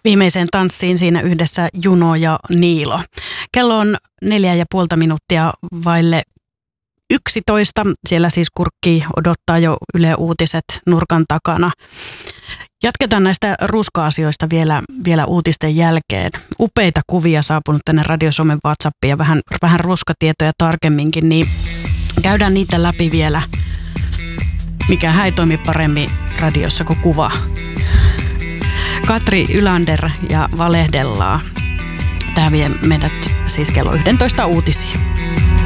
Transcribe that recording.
viimeiseen tanssiin siinä yhdessä Juno ja Niilo. Kello on 4,5 vaille 11. Siellä siis kurkkii odottaa jo Yle Uutiset nurkan takana. Jatketaan näistä ruska-asioista vielä uutisten jälkeen. Upeita kuvia saapunut tänne Radio Suomen WhatsAppiin ja vähän ruskatietoja tarkemminkin, niin käydään niitä läpi vielä. Mikähän ei toimi paremmin radiossa kuin kuva. Katri Ylander ja valehdellaan. Tämä vie meidät siis kello 11 uutisiin.